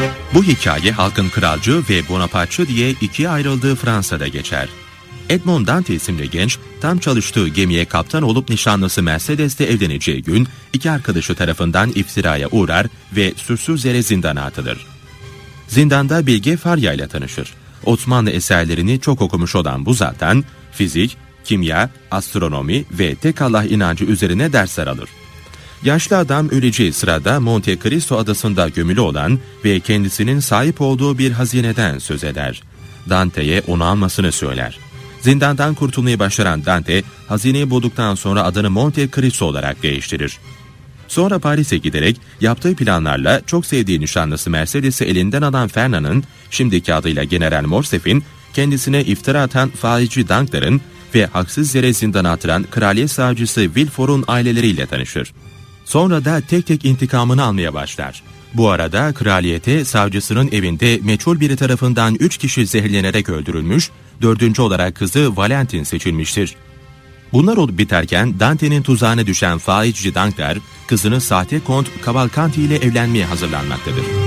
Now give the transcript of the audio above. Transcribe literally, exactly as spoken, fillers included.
Bu hikaye halkın kralcı ve Bonapartçı diye ikiye ayrıldığı Fransa'da geçer. Edmond Dante isimli genç, tam çalıştığı gemiye kaptan olup nişanlısı Mercedes'le evleneceği gün, iki arkadaşı tarafından iftiraya uğrar ve suçsuz yere zindana atılır. Zindanda Bilge Farya ile tanışır. Osmanlı eserlerini çok okumuş olan bu zaten, fizik, kimya, astronomi ve tek Allah inancı üzerine dersler alır. Yaşlı adam öleceği sırada Monte Cristo adasında gömülü olan ve kendisinin sahip olduğu bir hazineden söz eder. Dante'ye onu almasını söyler. Zindandan kurtulmayı başaran Dante, hazineyi bulduktan sonra adını Monte Cristo olarak değiştirir. Sonra Paris'e giderek yaptığı planlarla çok sevdiği nişanlısı Mercedes'i elinden alan Fernand'ın, şimdiki adıyla General Morcerf'in, kendisine iftira atan faizci Danglars ve haksız yere zindana atılan kraliyet savcısı Villefort'un aileleriyle tanışır. Sonra da tek tek intikamını almaya başlar. Bu arada kraliyete savcısının evinde meçhul biri tarafından üç kişi zehirlenerek öldürülmüş, dördüncü olarak kızı Valentine seçilmiştir. Bunlar olup biterken Dante'nin tuzağına düşen faizci Danglars, kızını sahte Kont Cavalcanti ile evlenmeye hazırlanmaktadır.